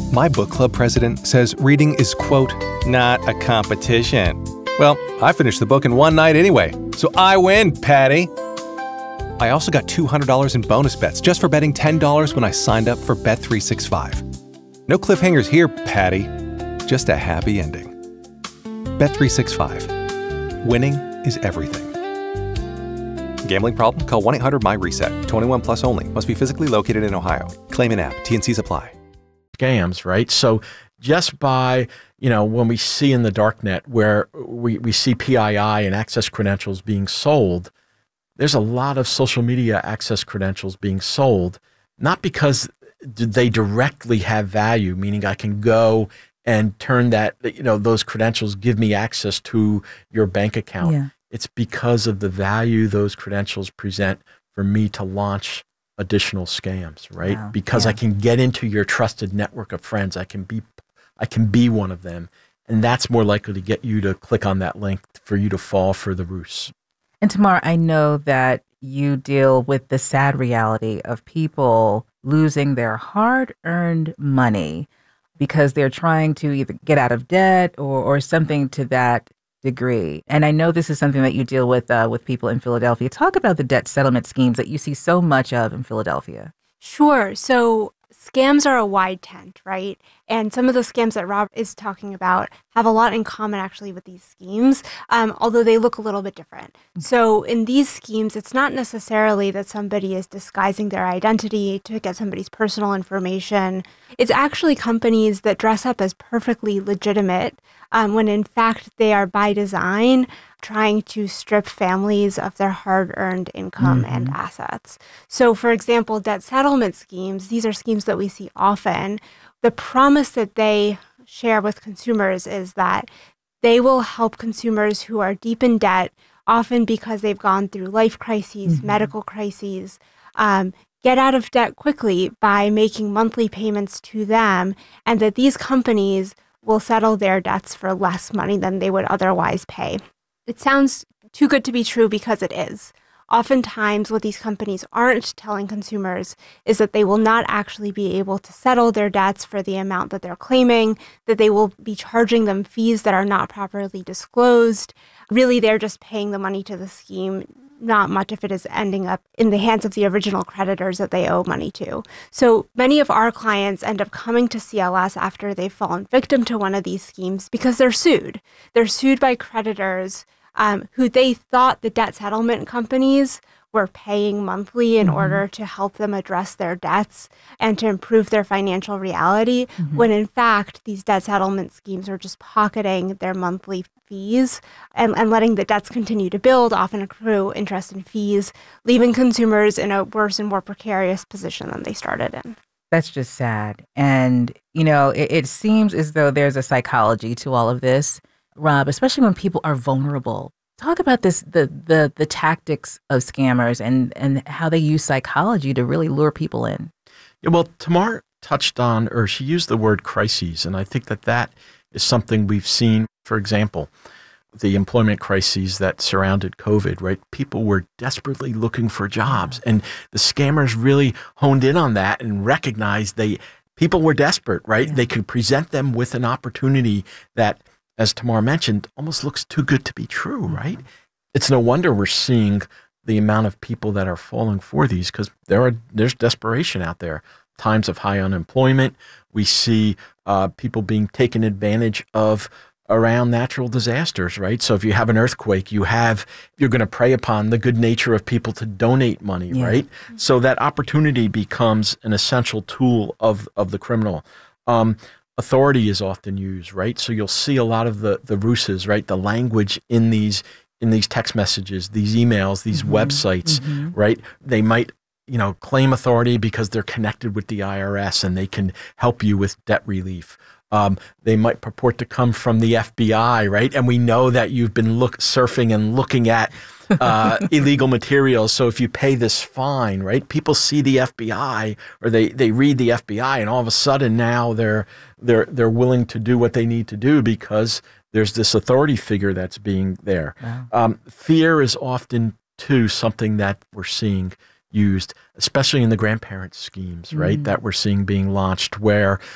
My book club president says reading is, quote, not a competition. Well, I finished the book in one night anyway, so I win, Patty. I also got $200 in bonus bets just for betting $10 when I signed up for Bet365. No cliffhangers here, Patty. Just a happy ending. Bet365. Winning is everything. Gambling problem? Call 1-800-MY-RESET. 21 plus only. Must be physically located in Ohio. Claim in app. T&Cs apply. Scams, right? So just by, when we see in the darknet where we see PII and access credentials being sold, there's a lot of social media access credentials being sold, not because they directly have value, meaning I can go and turn that, those credentials give me access to your bank account. Yeah. It's because of the value those credentials present for me to launch additional scams, right? Wow. Because Yeah. I can get into your trusted network of friends. I can be one of them. And that's more likely to get you to click on that link for you to fall for the ruse. And Tamar, I know that you deal with the sad reality of people losing their hard-earned money because they're trying to either get out of debt or something to that degree. And I know this is something that you deal with people in Philadelphia. Talk about the debt settlement schemes that you see so much of in Philadelphia. Sure. So scams are a wide tent, right? And some of the scams that Rob is talking about have a lot in common actually with these schemes, although they look a little bit different. So in these schemes, it's not necessarily that somebody is disguising their identity to get somebody's personal information. It's actually companies that dress up as perfectly legitimate when in fact they are by design trying to strip families of their hard-earned income and assets. So for example, debt settlement schemes, these are schemes that we see often. The promise that they share with consumers is that they will help consumers who are deep in debt, often because they've gone through life crises, medical crises, get out of debt quickly by making monthly payments to them, and that these companies will settle their debts for less money than they would otherwise pay. It sounds too good to be true because it is. Oftentimes, what these companies aren't telling consumers is that they will not actually be able to settle their debts for the amount that they're claiming, that they will be charging them fees that are not properly disclosed. Really, they're just paying the money to the scheme, not much if it is ending up in the hands of the original creditors that they owe money to. So many of our clients end up coming to CLS after they've fallen victim to one of these schemes because they're sued. They're sued by creditors who they thought the debt settlement companies were paying monthly in order to help them address their debts and to improve their financial reality, when in fact these debt settlement schemes are just pocketing their monthly fees and letting the debts continue to build, often accrue interest and fees, leaving consumers in a worse and more precarious position than they started in. That's just sad. And, it seems as though there's a psychology to all of this, Rob, especially when people are vulnerable. Talk about this, the tactics of scammers and how they use psychology to really lure people in. Yeah, well, Tamar touched on, or she used the word crises, and I think that is something we've seen. For example, the employment crises that surrounded COVID, right? People were desperately looking for jobs, and the scammers really honed in on that and recognized people were desperate, right? Yeah. They could present them with an opportunity that, as Tamar mentioned, almost looks too good to be true, right? It's no wonder we're seeing the amount of people that are falling for these because there's desperation out there. Times of high unemployment. We see people being taken advantage of around natural disasters, right? So if you have an earthquake, you're going to prey upon the good nature of people to donate money, right? So that opportunity becomes an essential tool of the criminal. Authority is often used, right? So you'll see a lot of the ruses, right? The language in these text messages, these emails, these websites, right? They might, claim authority because they're connected with the IRS and they can help you with debt relief. They might purport to come from the FBI, right? And we know that you've been surfing and looking at illegal materials. So if you pay this fine, right? People see the FBI or they read the FBI, and all of a sudden now they're willing to do what they need to do because there's this authority figure that's being there. Wow. Fear is often too something that we're seeing used, especially in the grandparent schemes, right? That we're seeing being launched, where